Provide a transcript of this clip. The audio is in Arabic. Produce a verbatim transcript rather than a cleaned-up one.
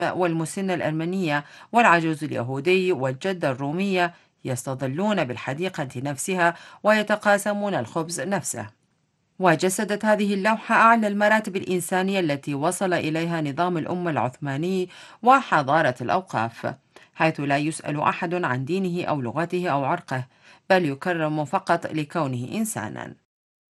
والمسنة الأرمنية والعجوز اليهودي والجدة الرومية يستظلون بالحديقة نفسها ويتقاسمون الخبز نفسه. وجسدت هذه اللوحة أعلى المراتب الإنسانية التي وصل إليها نظام الأمة العثماني وحضارة الأوقاف، حيث لا يسأل أحد عن دينه أو لغته أو عرقه، بل يكرم فقط لكونه إنسانا.